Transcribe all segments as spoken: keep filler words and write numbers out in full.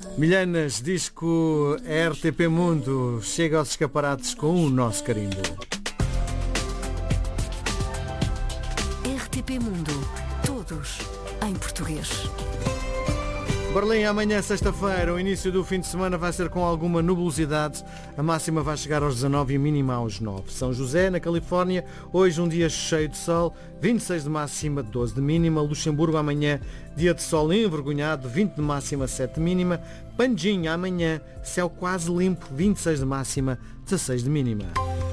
Milhanas, disco R T P Mundo, chega aos escaparates com o nosso carimbo. R T P Mundo, todos em português. Berlim, amanhã, sexta-feira, o início do fim de semana vai ser com alguma nubosidade. A máxima vai chegar aos dezanove e a mínima aos nove. São José, na Califórnia, hoje um dia cheio de sol, vinte e seis de máxima, doze de mínima. Luxemburgo, amanhã, dia de sol envergonhado, vinte de máxima, sete de mínima. Panjim, amanhã, céu quase limpo, vinte e seis de máxima, dezasseis de mínima.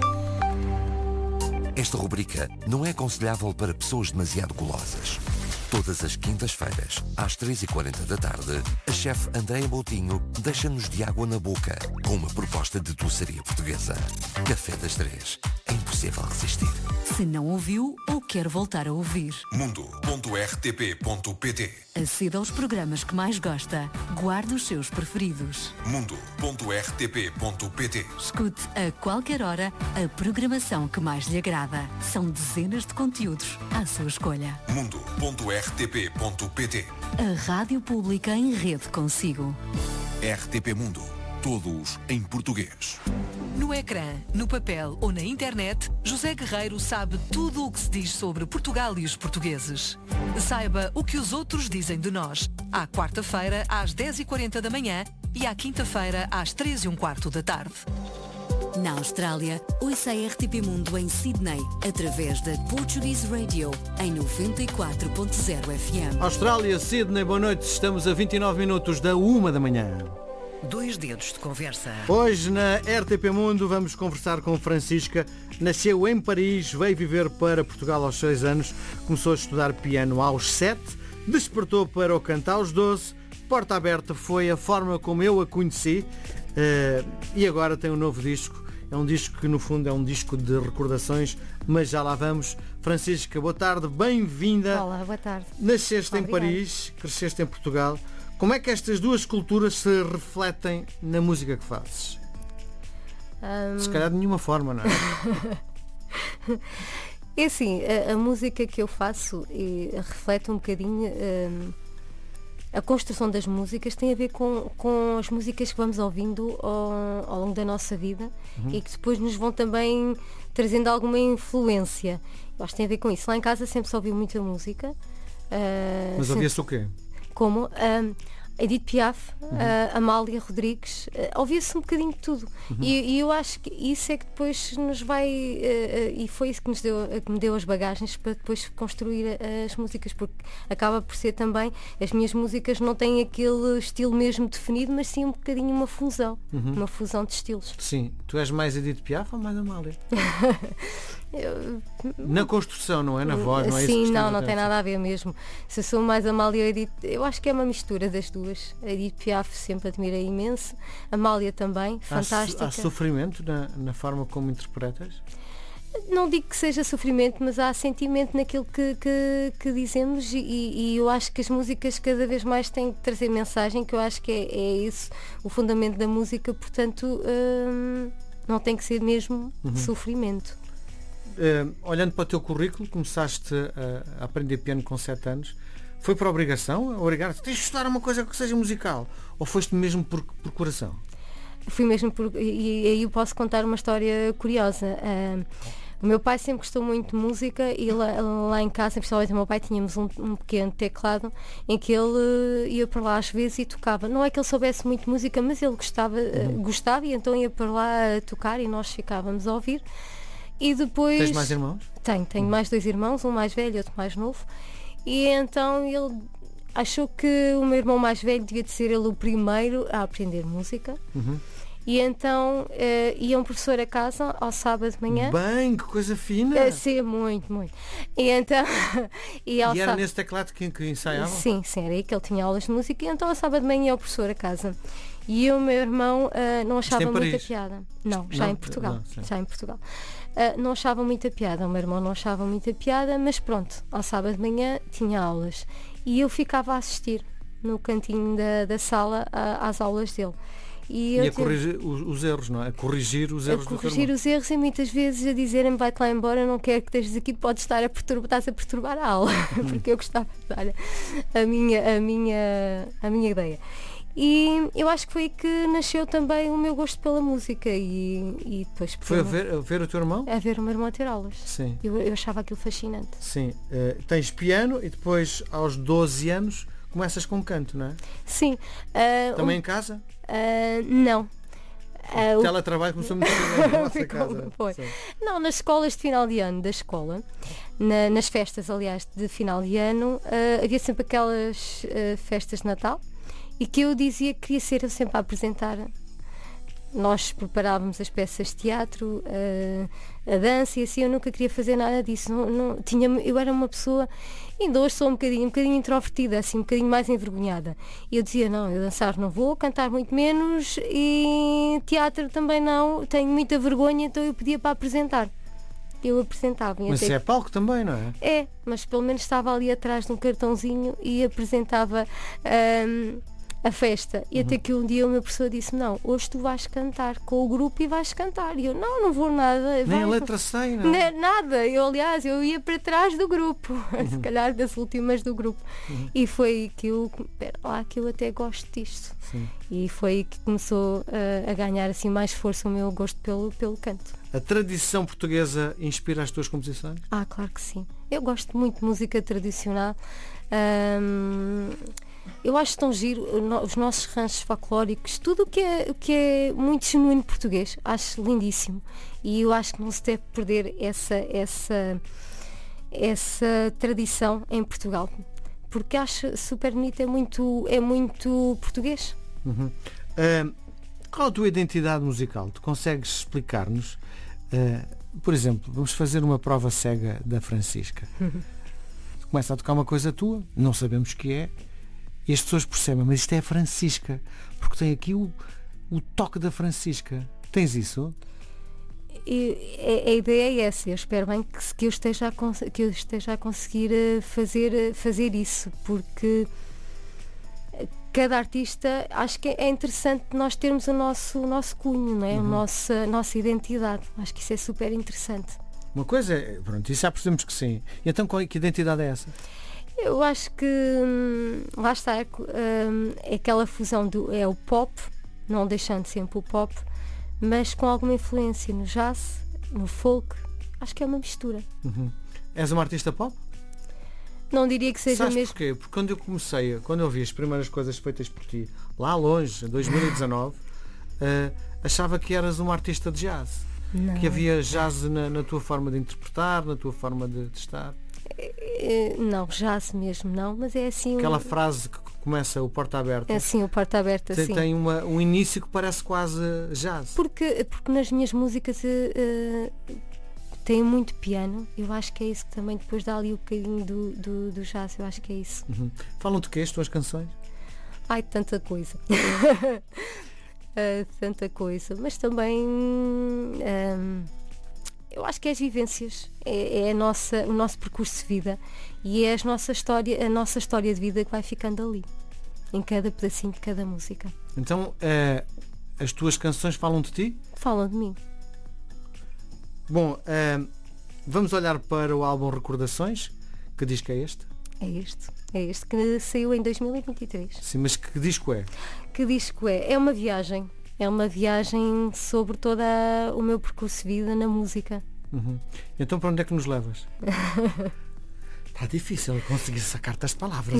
Esta rubrica não é aconselhável para pessoas demasiado golosas. Todas as quintas-feiras, às três e quarenta da tarde, a chefe Andréia Moutinho deixa-nos de água na boca com uma proposta de doçaria portuguesa. Café das Três. É impossível resistir. Se não ouviu ou quer voltar a ouvir, mundo ponto r t p ponto p t. aceda aos programas que mais gosta. Guarde os seus preferidos. mundo ponto r t p ponto p t. Escute a qualquer hora a programação que mais lhe agrada. São dezenas de conteúdos à sua escolha. mundo ponto r t p ponto p t. A Rádio Pública em rede consigo. R T P Mundo. Todos em português. No ecrã, no papel ou na internet, José Guerreiro sabe tudo o que se diz sobre Portugal e os portugueses. Saiba o que os outros dizem de nós. À quarta-feira, às dez e quarenta da manhã e à quinta-feira, às três e um quarto da tarde. Na Austrália, ouça a R T P Mundo em Sydney, através da Portuguese Radio, em noventa e quatro ponto zero F M. Austrália, Sydney, boa noite. Estamos a vinte e nove minutos da uma da manhã. Dois dedos de conversa. Hoje na R T P Mundo vamos conversar com Francisca. Nasceu em Paris, veio viver para Portugal aos seis anos, começou a estudar piano aos sete, despertou para o canto aos doze, porta aberta foi a forma como eu a conheci, uh, e agora tem um novo disco. É um disco que no fundo é um disco de recordações, mas já lá vamos. Francisca, boa tarde, bem-vinda. Olá, boa tarde. Nasceste Obrigada. em Paris, cresceste em Portugal. Como é que estas duas culturas se refletem na música que fazes? Um... Se calhar de nenhuma forma, não é? É assim, a, a música que eu faço e reflete um bocadinho um, a construção das músicas, tem a ver com, com as músicas que vamos ouvindo ao, ao longo da nossa vida, uhum. e que depois nos vão também trazendo alguma influência. Eu acho que tem a ver com isso. Lá em casa sempre se ouviu muita música. Uh, Mas ouvia-se o quê? Como um, Edith Piaf, uhum. uh, Amália Rodrigues, uh, ouvia-se um bocadinho de tudo. Uhum. E, e eu acho que isso é que depois nos vai, uh, uh, e foi isso que, nos deu, uh, que me deu as bagagens para depois construir uh, as músicas, porque acaba por ser também, as minhas músicas não têm aquele estilo mesmo definido, mas sim um bocadinho uma fusão, uhum. uma fusão de estilos. Sim, tu és mais Edith Piaf ou mais Amália? Eu... Na construção, não é? Na voz, não é? Sim, isso não, não tem nada a ver mesmo. Se eu sou mais Amália ou Edith, eu acho que é uma mistura das duas. A Edith Piaf sempre admirei imenso, Amália também, fantástica. Há, há sofrimento na, na forma como interpretas? Não digo que seja sofrimento, mas há sentimento naquilo que, que, que dizemos, e, e eu acho que as músicas cada vez mais têm que trazer mensagem, que eu acho que é, é isso o fundamento da música, portanto hum, não tem que ser mesmo uhum. sofrimento. Uh, olhando para o teu currículo, começaste a, a aprender piano com sete anos. Foi por obrigação? Obrigar-te? Tens de estudar uma coisa que seja musical? Ou foste mesmo por, por coração? Fui mesmo por... E aí eu posso contar uma história curiosa. Uh, o meu pai sempre gostou muito de música, e lá, lá em casa, principalmente o meu pai, tínhamos um, um pequeno teclado em que ele uh, ia para lá às vezes e tocava. Não é que ele soubesse muito música, mas ele gostava, uhum. uh, gostava e então ia para lá a tocar e nós ficávamos a ouvir. E depois... Tens mais irmãos? Tenho, tenho mais dois irmãos, um mais velho e outro mais novo. E então ele achou que o meu irmão mais velho devia de ser ele o primeiro a aprender música. Uhum. E então uh, ia um professor a casa ao sábado de manhã. Bem, que coisa fina! Uh, sim, muito, muito. E então... e, ao e era sábado... nesse teclado que, que ensaiava? Sim, sim, era aí que ele tinha aulas de música. E então ao sábado de manhã ia o professor a casa. E eu e o meu irmão uh, não achava muita piada. Não, já não, em Portugal. Não, já em Portugal. Uh, não achava muita piada, o meu irmão não achava muita piada, mas pronto, ao sábado de manhã tinha aulas e eu ficava a assistir no cantinho da, da sala a, às aulas dele. E, e a corrigir os, os erros, não é? A corrigir os erros. A corrigir os erros e muitas vezes a dizerem vai-te lá embora, não quero que estejas aqui, podes estar a perturbar, estás a perturbar a aula, porque eu gostava de dar a minha, a minha, a minha ideia. E eu acho que foi aí que nasceu também o meu gosto pela música e, e depois Foi a ver, a ver o teu irmão? a ver o meu irmão a ter aulas. Sim. Eu, eu achava aquilo fascinante. Sim. Uh, tens piano e depois aos doze anos começas com canto, não é? Sim. Uh, Também um, em casa? uh, não. Uh, O teletrabalho começou muito cedo na nossa casa. Foi. Sim. Não, nas escolas de final de ano da escola, na- nas festas, aliás, de final de ano, uh, havia sempre aquelas uh, festas de Natal e que eu dizia que queria ser eu sempre a apresentar. Nós preparávamos as peças de teatro, uh, a dança e assim, eu nunca queria fazer nada disso. Não, não, tinha, eu era uma pessoa, ainda hoje sou um bocadinho, um bocadinho introvertida, assim, um bocadinho mais envergonhada. E eu dizia, não, eu dançar não vou, cantar muito menos e teatro também não, tenho muita vergonha, então eu pedia para apresentar. Eu apresentava. e Mas até- isso é palco também, não é? É, mas pelo menos estava ali atrás de um cartãozinho e apresentava ahm, a festa. E até que um dia o meu professor disse, não, hoje tu vais cantar com o grupo e vais cantar. E eu, não, não vou nada. Nem vai- a letra sei, não é? Na- Nada, eu aliás, eu ia para trás do grupo, se calhar das últimas do grupo. E foi aí que eu, pera lá, que eu até gosto disto. Sim. E foi aí que começou ah, a ganhar assim mais força o meu gosto pelo, pelo canto. A tradição portuguesa inspira as tuas composições? Ah, claro que sim. Eu gosto muito de música tradicional. Ahm, eu acho tão giro o no- os nossos ranchos folclóricos, tudo o que é, o que é muito genuíno português, acho lindíssimo. E eu acho que não se deve perder essa, essa, essa tradição em Portugal. Porque acho super bonito, é muito, é muito português. Ah, qual a tua identidade musical? Tu consegues explicar-nos? Ah, por exemplo, vamos fazer uma prova cega da Francisca. Começa a tocar uma coisa tua, não sabemos o que é, e as pessoas percebem, mas isto é a Francisca, porque tem aqui o, o toque da Francisca. Tens isso? E a, a ideia é essa, eu espero bem que, se- que, eu, esteja a, cons- que eu esteja a conseguir eh, fazer, eh, fazer isso, porque eh, cada artista, acho que é interessante nós termos o nosso, o nosso cunho, não é? A nossa, a nossa identidade, acho que isso é super interessante. Uma coisa é, pronto, isso já percebemos que sim. E então qual é, que identidade é essa? Eu acho que hum, lá está, é, co- hum, é aquela fusão do é o pop, não deixando sempre o pop, mas com alguma influência no jazz, no folk, acho que é uma mistura. És uma artista pop? Não diria que seja Sabes mesmo. porquê? Porque quando eu comecei, quando eu vi as primeiras coisas feitas por ti, lá longe, em dois mil e dezanove, eh, achava que eras uma artista de jazz. Não. Que havia jazz na, na tua forma de interpretar, na tua forma de, de estar. Eh, Não, jazz mesmo não, mas é assim. um- Aquela frase que começa o porta aberta É assim, o porta aberta, tem, assim. tem uma, um início que parece quase jazz. Porque, porque nas minhas músicas eh, eh, tem muito piano, eu acho que é isso que também depois dá ali o bocadinho do, do, do jazz, eu acho que é isso. Uhum. Falam de quê as tuas canções? Ai, tanta coisa. Ah, tanta coisa. Mas também hum, eu acho que é as vivências, é, é a nossa, o nosso percurso de vida e é as nossa história, a nossa história de vida que vai ficando ali, em cada pedacinho de cada música. Então, eh, as tuas canções falam de ti? Falam de mim. Bom, eh, vamos olhar para o álbum Recordações. Que disco é este? É este. É este que saiu em dois mil e vinte e três. Sim, mas que disco é? Que disco é? É uma viagem. É uma viagem sobre todo a- o meu percurso de vida na música. Uhum. Então para onde é que nos levas? Está difícil conseguir sacar-te as palavras.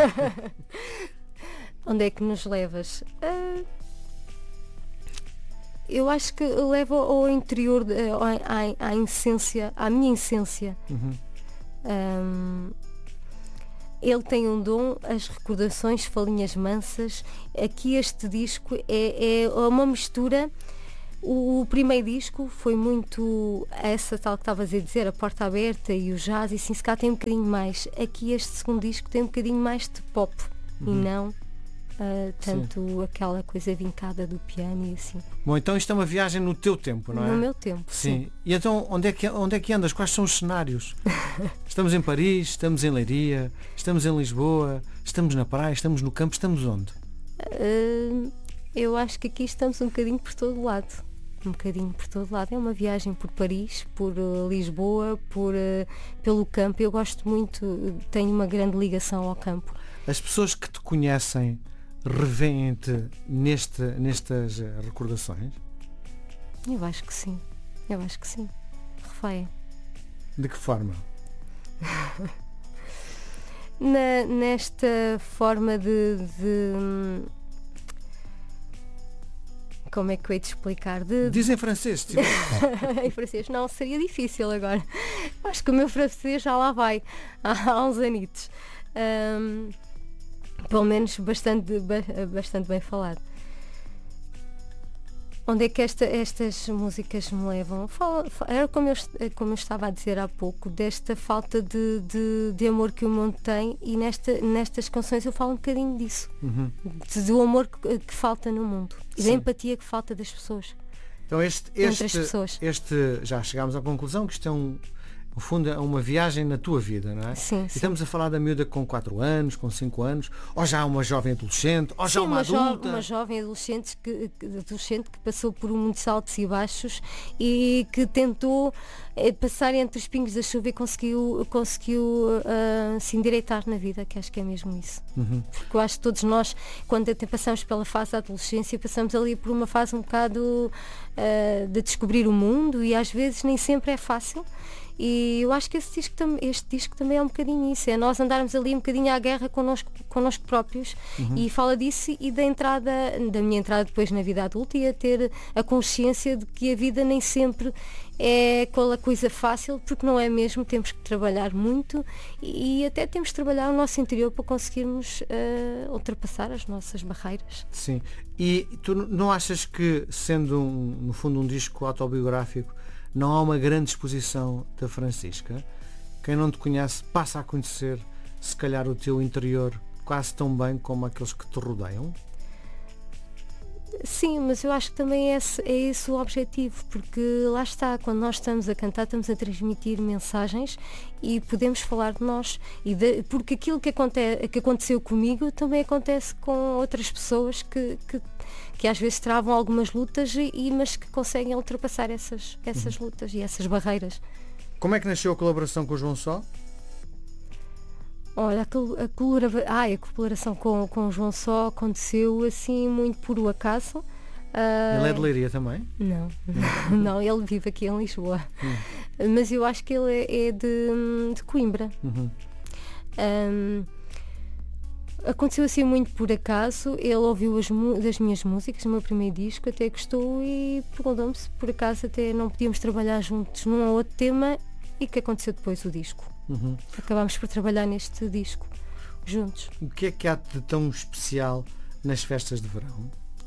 Onde é que nos levas? Ah, eu acho que leva ao interior, de- ao- à, à essência, à minha essência. Uhum. Ahm, ele tem um dom, as recordações, falinhas mansas. Aqui este disco é, é uma mistura. O, o primeiro disco foi muito essa tal que estavas a dizer, a porta aberta e o jazz, e sim, se cá tem um bocadinho mais. Aqui este segundo disco tem um bocadinho mais de pop e não ah, tanto aquela coisa vincada do piano e assim. Bom, então isto é uma viagem no teu tempo, não é? No meu tempo, sim. Sim. E então onde é, que, onde é que andas? Quais são os cenários? Estamos em Paris, estamos em Leiria, estamos em Lisboa, estamos na praia, estamos no campo, estamos onde? Ah, eu acho que aqui estamos um bocadinho por todo lado. Um bocadinho por todo lado. É uma viagem por Paris, por uh, Lisboa, por, uh, pelo campo. Eu gosto muito, tenho uma grande ligação ao campo. As pessoas que te conhecem revêem-te neste, nestas recordações? Eu acho que sim. Eu acho que sim. Refém. De que forma? Na, nesta forma de, de... Como é que eu hei de explicar? De... Diz em francês. Tipo... em francês não, seria difícil agora. Acho que o meu francês já lá vai. Há, há uns anitos. Um, pelo menos bastante, bastante bem falado. Onde é que esta, estas músicas me levam? Fala, era como eu, como eu estava a dizer há pouco, desta falta de, de, de amor que o mundo tem, e nesta, nestas canções eu falo um bocadinho disso. Uhum. De, do amor que, que falta no mundo. E Sim. da empatia que falta das pessoas. Então este, este, este já chegámos à conclusão que isto é um, no fundo, é uma viagem na tua vida, não é? Sim, e sim. estamos a falar da miúda com quatro anos, com cinco anos, ou já uma jovem adolescente, ou sim, já uma, uma adulta. Jo uma jovem adolescente que, que, adolescente que passou por muitos altos e baixos e que tentou eh, passar entre os pingos da chuva e conseguiu, conseguiu uh, se endireitar na vida, que acho que é mesmo isso. Uhum. Porque eu acho que todos nós, quando até passamos pela fase da adolescência, passamos ali por uma fase um bocado uh, de descobrir o mundo, e às vezes nem sempre é fácil. E eu acho que esse disco, este disco também é um bocadinho isso, é nós andarmos ali um bocadinho à guerra connosco, connosco próprios. Uhum. E fala disso e da entrada, da minha entrada depois na vida adulta, e a ter a consciência de que a vida nem sempre é aquela coisa fácil, porque não é mesmo, temos que trabalhar muito e até temos que trabalhar o nosso interior para conseguirmos uh, ultrapassar as nossas barreiras. Sim, e tu não achas que, sendo um, no fundo um disco autobiográfico, não há uma grande exposição da Francisca? Quem não te conhece passa a conhecer, se calhar, o teu interior quase tão bem como aqueles que te rodeiam? Sim, mas eu acho que também é esse, é esse o objetivo, porque lá está, quando nós estamos a cantar, estamos a transmitir mensagens e podemos falar de nós, e de, porque aquilo que, aconte, que aconteceu comigo também acontece com outras pessoas que, que, que às vezes travam algumas lutas, e, mas que conseguem ultrapassar essas, essas uhum. lutas e essas barreiras. Como é que nasceu a colaboração com o João Só? Olha, a, a, colora, ah, a colaboração com, com o João Só aconteceu assim muito por o acaso. Uh, ele é de Leiria também? Não, não, não, ele vive aqui em Lisboa. Hum. Mas eu acho que ele é, é de, de Coimbra. Uhum. Um, aconteceu assim muito por acaso. Ele ouviu as, das minhas músicas no meu primeiro disco, até gostou e perguntou-me se por acaso até não podíamos trabalhar juntos num ou outro tema, e que aconteceu depois o disco. Uhum. Acabámos por trabalhar neste disco juntos. O que é que há de tão especial nas festas de verão?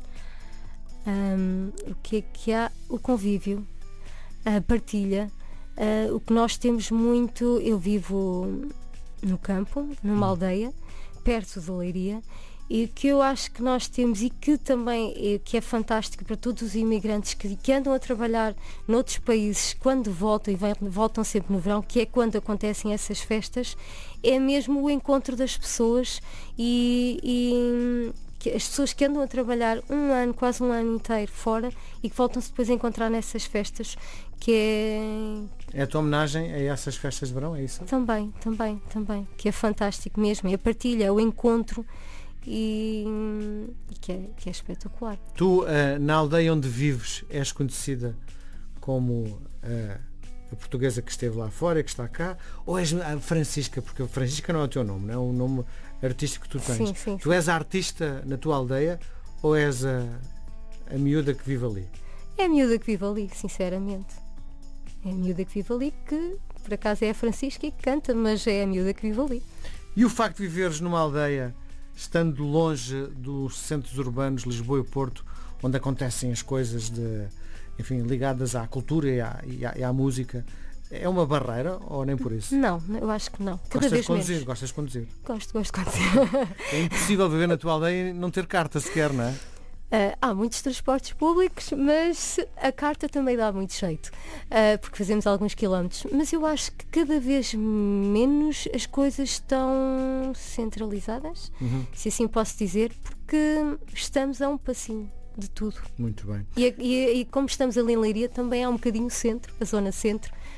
Um, o que é que há? O convívio, a partilha, uh, o que nós temos muito. Eu vivo no campo, numa aldeia, perto de Leiria, e o que eu acho que nós temos, e que também é, que é fantástico para todos os imigrantes que, que andam a trabalhar noutros países, quando voltam, e vem, voltam sempre no verão, que é quando acontecem essas festas, é mesmo o encontro das pessoas, e, e que as pessoas que andam a trabalhar um ano, quase um ano inteiro fora, e que voltam-se depois a encontrar nessas festas, que é... É a tua homenagem a essas festas de verão, é isso? Também, também, também, que é fantástico mesmo, é a partilha, é o encontro, E, e que, é, que é espetacular. Tu, uh, na aldeia onde vives, és conhecida como uh, a portuguesa que esteve lá fora, que está cá, ou és a Francisca, porque a Francisca não é o teu nome, não é o nome artístico que tu tens. Sim, sim, tu és a artista na tua aldeia, ou és a, a miúda que vive ali? É a miúda que vive ali, sinceramente. É a miúda que vive ali, que por acaso é a Francisca e que canta, mas é a miúda que vive ali. E o facto de viveres numa aldeia, estando longe dos centros urbanos, Lisboa e Porto, onde acontecem as coisas de, enfim, ligadas à cultura e à, e, à, e à música, é uma barreira ou nem por isso? Não, eu acho que não. Cada gostas vez de conduzir? menos. Gostas de conduzir? Gosto, gosto de conduzir. É impossível viver na tua aldeia e não ter carta sequer, não é? Uh, há muitos transportes públicos, mas a carta também dá muito jeito, uh, porque fazemos alguns quilómetros, mas eu acho que cada vez menos as coisas estão centralizadas, uhum. se assim posso dizer, porque estamos a um passinho de tudo. Muito bem. E, e, e como estamos ali em Leiria, também há um bocadinho centro, a zona centro,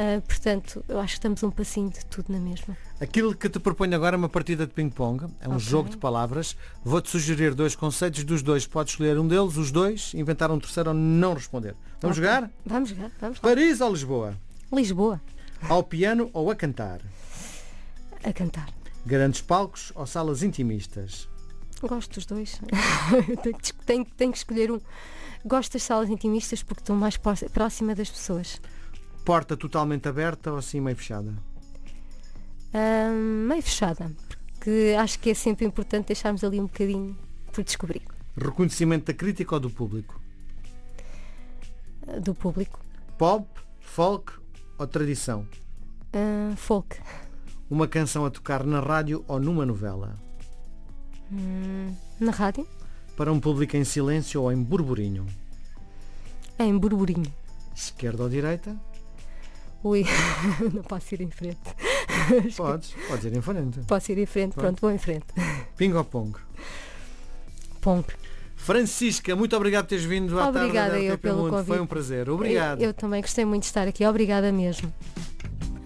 Uh, portanto, eu acho que estamos um passinho de tudo na mesma. Aquilo que te proponho agora é uma partida de ping-pong, é um Okay. jogo de palavras. Vou-te sugerir dois conceitos dos dois, podes escolher um deles, os dois, inventar um terceiro ou não responder. Vamos Ok. jogar? Vamos jogar, vamos lá. Paris ou Lisboa? Lisboa, Ao piano ou a cantar? a cantar. Grandes palcos ou salas intimistas? Gosto dos dois. tenho, que, tenho, tenho que escolher um. Gosto das salas intimistas porque estou mais pró- próxima das pessoas. Porta totalmente aberta ou assim meio fechada? Ahm, meio fechada, porque acho que é sempre importante deixarmos ali um bocadinho por descobrir. Reconhecimento da crítica ou do público? Ah, do público. Pop, folk ou tradição? Ah, folk. Uma canção a tocar na rádio ou numa novela? Hum, na rádio? Para um público em silêncio ou em burburinho? Em burburinho. Esquerda ou direita? Ui, não posso ir em frente. Podes, podes ir em frente. Posso ir em frente, pronto, vou em frente. Ping ou pong? Pong. Francisca, muito obrigado por teres vindo à Obrigada tarde da eu R T P pelo Mundo. convite. Foi um prazer. Obrigado. Eu, eu também gostei muito de estar aqui. Obrigada mesmo.